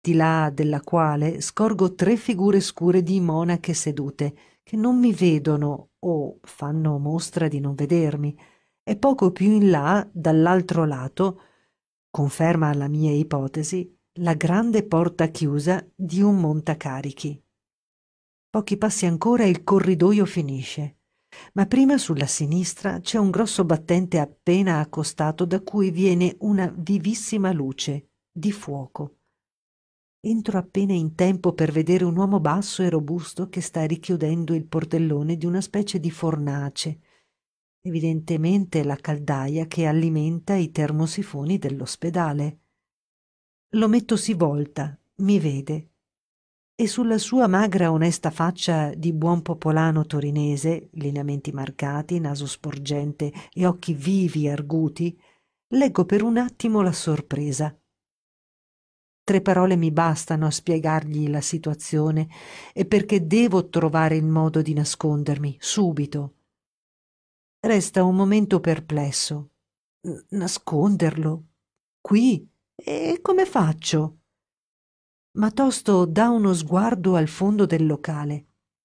di là della quale scorgo 3 figure scure di monache sedute, che non mi vedono o fanno mostra di non vedermi, e poco più in là, dall'altro lato, conferma alla mia ipotesi, la grande porta chiusa di un montacarichi. Pochi passi ancora e il corridoio finisce, ma prima sulla sinistra c'è un grosso battente appena accostato da cui viene una vivissima luce di fuoco. Entro appena in tempo per vedere un uomo basso e robusto che sta richiudendo il portellone di una specie di fornace, evidentemente la caldaia che alimenta i termosifoni dell'ospedale. L'ometto si volta, mi vede, e sulla sua magra onesta faccia di buon popolano torinese, lineamenti marcati, naso sporgente e occhi vivi e arguti, leggo per un attimo la sorpresa. 3 parole mi bastano a spiegargli la situazione e perché devo trovare il modo di nascondermi, subito. Resta un momento perplesso. Nasconderlo? Qui? E come faccio? Ma tosto dà uno sguardo al fondo del locale.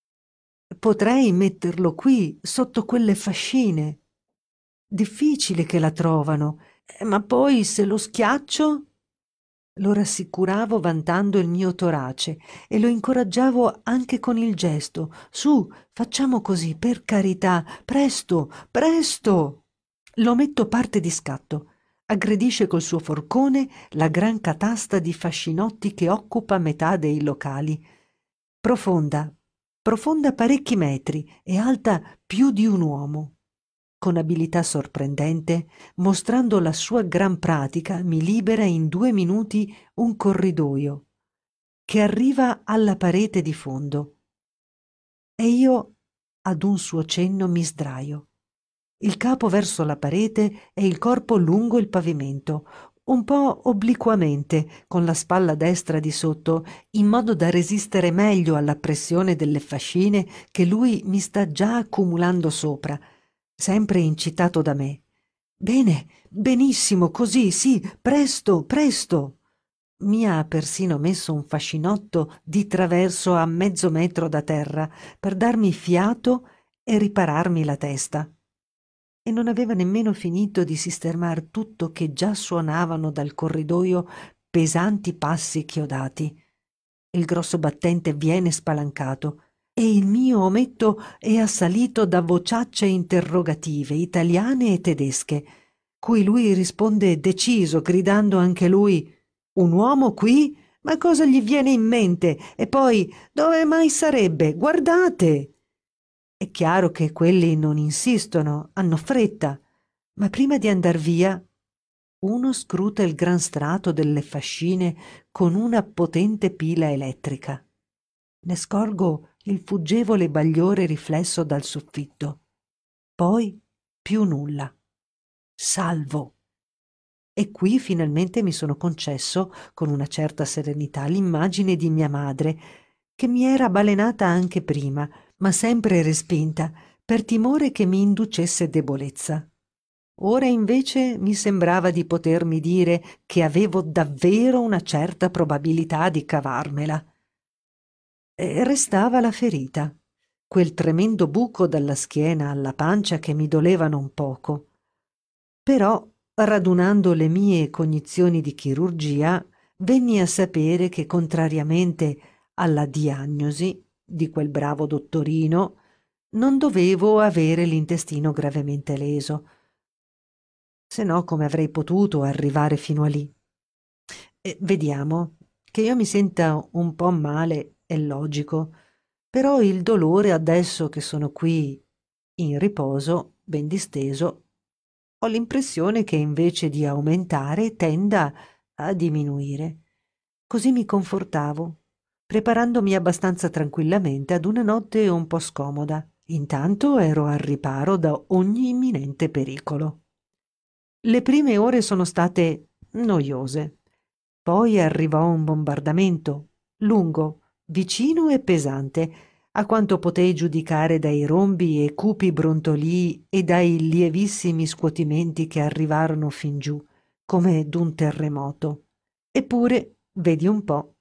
Potrei metterlo qui, sotto quelle fascine. Difficile che la trovano, ma poi se lo schiaccio? Lo rassicuravo vantando il mio torace e lo incoraggiavo anche con il gesto. Su, facciamo così, per carità, presto, presto! L'ometto parte di scatto. Aggredisce col suo forcone la gran catasta di fascinotti che occupa metà dei locali. Profonda, profonda parecchi metri e alta più di un uomo. Con abilità sorprendente, mostrando la sua gran pratica, mi libera in 2 minuti un corridoio che arriva alla parete di fondo e io ad un suo cenno mi sdraio, il capo verso la parete e il corpo lungo il pavimento, un po' obliquamente, con la spalla destra di sotto, in modo da resistere meglio alla pressione delle fascine che lui mi sta già accumulando sopra, sempre incitato da me. Bene, benissimo, così, sì, presto, presto. Mi ha persino messo un fascinotto di traverso a 0,5 metri da terra per darmi fiato e ripararmi la testa. E non aveva nemmeno finito di sistemar tutto che già suonavano dal corridoio pesanti passi chiodati. Il grosso battente viene spalancato e il mio ometto è assalito da vociacce interrogative italiane e tedesche, cui lui risponde deciso, gridando anche lui: un uomo qui? Ma cosa gli viene in mente? E poi dove mai sarebbe? Guardate! È chiaro che quelli non insistono, hanno fretta, ma prima di andar via uno scruta il gran strato delle fascine con una potente pila elettrica. Ne scorgo il fuggevole bagliore riflesso dal soffitto. Poi più nulla. Salvo. E qui finalmente mi sono concesso, con una certa serenità, l'immagine di mia madre, che mi era balenata anche prima, ma sempre respinta, per timore che mi inducesse debolezza. Ora invece mi sembrava di potermi dire che avevo davvero una certa probabilità di cavarmela. E restava la ferita, quel tremendo buco dalla schiena alla pancia che mi doleva non poco. Però, radunando le mie cognizioni di chirurgia, venni a sapere che, contrariamente alla diagnosi di quel bravo dottorino, non dovevo avere l'intestino gravemente leso, se no come avrei potuto arrivare fino a lì. E vediamo, che io mi senta un po' male è logico, però il dolore adesso che sono qui in riposo, ben disteso, ho l'impressione che invece di aumentare tenda a diminuire. Così mi confortavo, preparandomi abbastanza tranquillamente ad una notte un po' scomoda. Intanto ero al riparo da ogni imminente pericolo. Le prime ore sono state noiose. Poi arrivò un bombardamento, lungo, vicino e pesante, a quanto potei giudicare dai rombi e cupi brontolii e dai lievissimi scuotimenti che arrivarono fin giù, come d'un terremoto. Eppure, vedi un po',